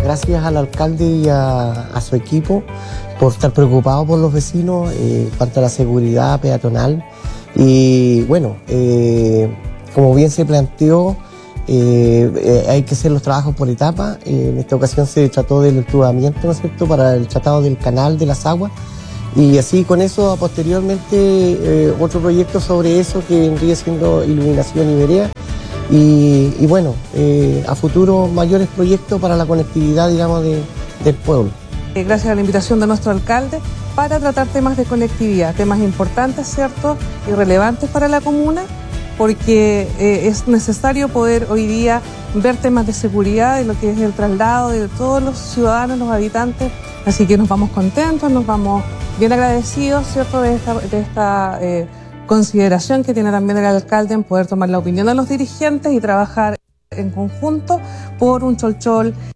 gracias al alcalde y a su equipo por estar preocupado por los vecinos, cuanto a la seguridad peatonal. Y bueno, como bien se planteó, hay que hacer los trabajos por etapas. En esta ocasión se trató del enturbamiento, ¿no es cierto?, para el tratado del canal de las aguas. Y así con eso, posteriormente, otro proyecto sobre eso que vendría siendo iluminación y vereda. Y bueno, a futuro mayores proyectos para la conectividad, digamos, del pueblo. Gracias a la invitación de nuestro alcalde para tratar temas de conectividad, temas importantes, ¿cierto?, y relevantes para la comuna, porque es necesario poder hoy día ver temas de seguridad, de lo que es el traslado de todos los ciudadanos, los habitantes. Así que nos vamos contentos, nos vamos bien agradecidos, ¿cierto?, de esta consideración que tiene también el alcalde en poder tomar la opinión de los dirigentes y trabajar en conjunto por un Cholchol